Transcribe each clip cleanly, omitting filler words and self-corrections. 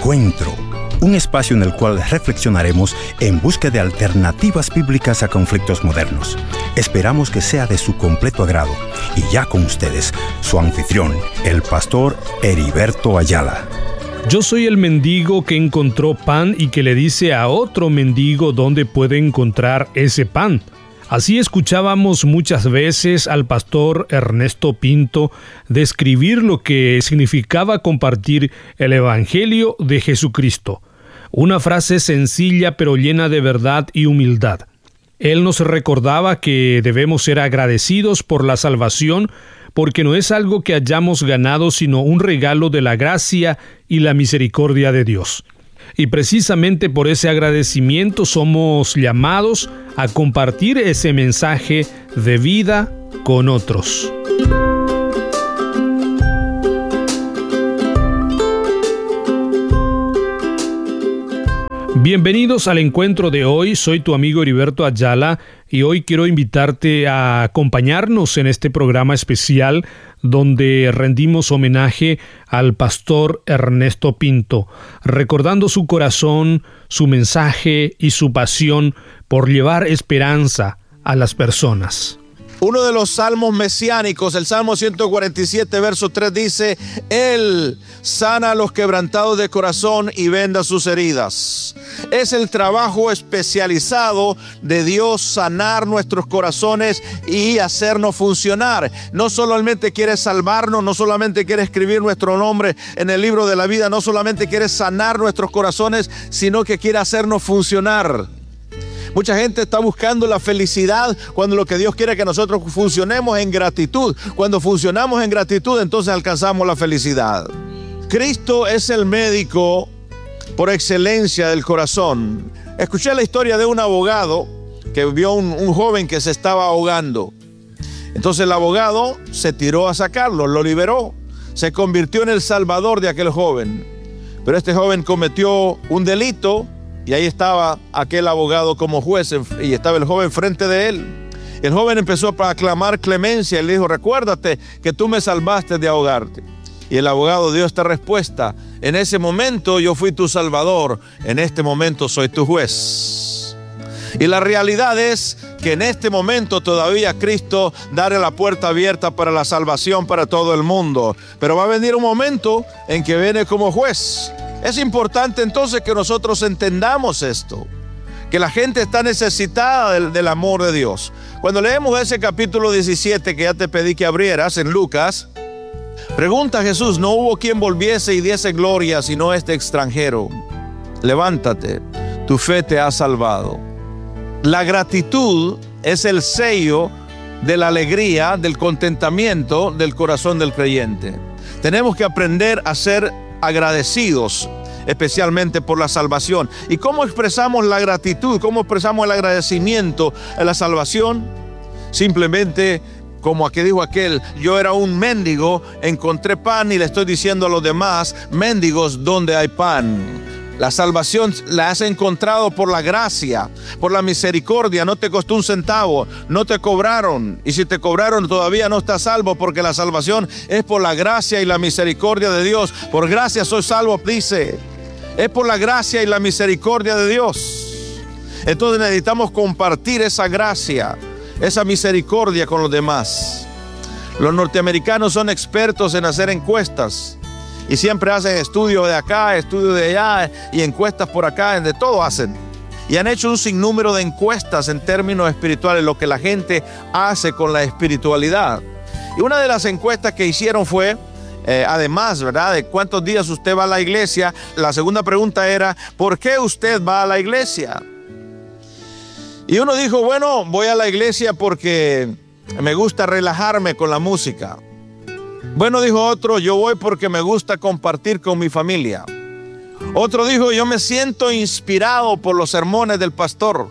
Encuentro, un espacio en el cual reflexionaremos en busca de alternativas bíblicas a conflictos modernos. Esperamos que sea de su completo agrado. Y ya con ustedes, su anfitrión, el pastor Heriberto Ayala. Yo soy el mendigo que encontró pan y que le dice a otro mendigo dónde puede encontrar ese pan. Así escuchábamos muchas veces al pastor Ernesto Pinto describir lo que significaba compartir el Evangelio de Jesucristo. Una frase sencilla pero llena de verdad y humildad. Él nos recordaba que debemos ser agradecidos por la salvación, porque no es algo que hayamos ganado, sino un regalo de la gracia y la misericordia de Dios. Y precisamente por ese agradecimiento somos llamados a compartir ese mensaje de vida con otros. Bienvenidos al encuentro de hoy. Soy tu amigo Heriberto Ayala y hoy quiero invitarte a acompañarnos en este programa especial donde rendimos homenaje al pastor Ernesto Pinto, recordando su corazón, su mensaje y su pasión por llevar esperanza a las personas. Uno de los salmos mesiánicos, el Salmo 147, verso 3 dice: Él sana a los quebrantados de corazón y venda sus heridas. Es el trabajo especializado de Dios sanar nuestros corazones y hacernos funcionar. No solamente quiere salvarnos, no solamente quiere escribir nuestro nombre en el libro de la vida, no solamente quiere sanar nuestros corazones, sino que quiere hacernos funcionar. Mucha gente está buscando la felicidad cuando lo que Dios quiere es que nosotros funcionemos en gratitud. Cuando funcionamos en gratitud, entonces alcanzamos la felicidad. Cristo es el médico por excelencia del corazón. Escuché la historia de un abogado que vio un joven que se estaba ahogando. Entonces el abogado se tiró a sacarlo, lo liberó, se convirtió en el salvador de aquel joven. Pero este joven cometió un delito. Y ahí estaba aquel abogado como juez y estaba el joven frente de él. El joven empezó a aclamar clemencia y le dijo: recuérdate que tú me salvaste de ahogarte. Y el abogado dio esta respuesta: en ese momento yo fui tu salvador, en este momento soy tu juez. Y la realidad es que en este momento todavía Cristo dará la puerta abierta para la salvación para todo el mundo. Pero va a venir un momento en que viene como juez. Es importante entonces que nosotros entendamos esto, que la gente está necesitada del amor de Dios. Cuando leemos ese capítulo 17 que ya te pedí que abrieras en Lucas, pregunta a Jesús: no hubo quien volviese y diese gloria sino este extranjero. Levántate, tu fe te ha salvado. La gratitud es el sello de la alegría, del contentamiento del corazón del creyente. Tenemos que aprender a ser agradecidos, especialmente por la salvación. ¿Y cómo expresamos la gratitud? ¿Cómo expresamos el agradecimiento a la salvación? Simplemente, como aquí dijo aquel: yo era un mendigo, encontré pan y le estoy diciendo a los demás: mendigos, ¿dónde hay pan? La salvación la has encontrado por la gracia, por la misericordia. No te costó un centavo, no te cobraron. Y si te cobraron, todavía no estás salvo, porque la salvación es por la gracia y la misericordia de Dios. Por gracia soy salvo, dice. Es por la gracia y la misericordia de Dios. Entonces necesitamos compartir esa gracia, esa misericordia con los demás. Los norteamericanos son expertos en hacer encuestas. Y siempre hacen estudios de acá, estudios de allá y encuestas por acá, de todo hacen. Y han hecho un sinnúmero de encuestas en términos espirituales, lo que la gente hace con la espiritualidad. Y una de las encuestas que hicieron fue, además, ¿verdad?, de cuántos días usted va a la iglesia, la segunda pregunta era: ¿por qué usted va a la iglesia? Y uno dijo: bueno, voy a la iglesia porque me gusta relajarme con la música. Bueno, dijo otro: yo voy porque me gusta compartir con mi familia. Otro dijo: yo me siento inspirado por los sermones del pastor.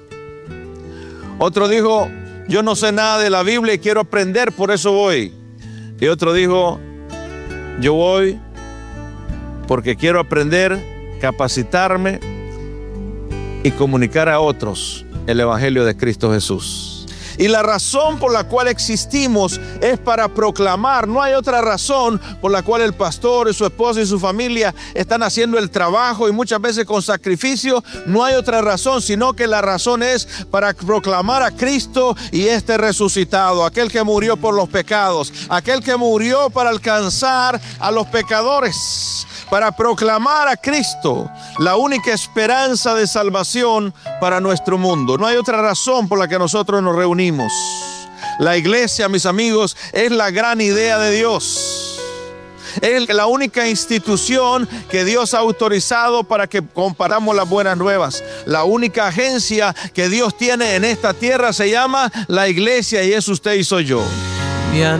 Otro dijo: yo no sé nada de la Biblia y quiero aprender, por eso voy. Y otro dijo: yo voy porque quiero aprender, capacitarme y comunicar a otros el Evangelio de Cristo Jesús. Y la razón por la cual existimos es para proclamar. No hay otra razón por la cual el pastor y su esposa y su familia están haciendo el trabajo, y muchas veces con sacrificio. No hay otra razón, sino que la razón es para proclamar a Cristo y este resucitado, aquel que murió por los pecados, aquel que murió para alcanzar a los pecadores, para proclamar a Cristo, la única esperanza de salvación para nuestro mundo. No hay otra razón por la que nosotros nos reunimos. La iglesia, mis amigos, es la gran idea de Dios. Es la única institución que Dios ha autorizado para que compartamos las buenas nuevas. La única agencia que Dios tiene en esta tierra se llama la iglesia, y es usted y soy yo.